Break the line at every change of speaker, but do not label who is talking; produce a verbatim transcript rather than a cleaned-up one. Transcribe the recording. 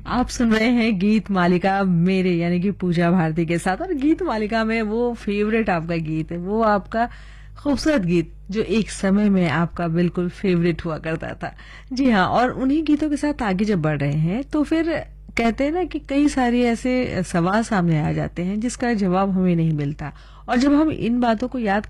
आप सुन रहे हैं गीत मालिका मेरे यानी कि पूजा भारती के साथ। और गीत मालिका में वो फेवरेट आपका गीत है, वो आपका खूबसूरत गीत जो एक समय में आपका बिल्कुल फेवरेट हुआ करता था। जी हाँ, और उन्हीं गीतों के साथ आगे जब बढ़ रहे हैं तो फिर कहते हैं ना कि कई सारे ऐसे सवाल सामने आ जाते हैं जिसका जवाब हमें नहीं मिलता। और जब हम इन बातों को याद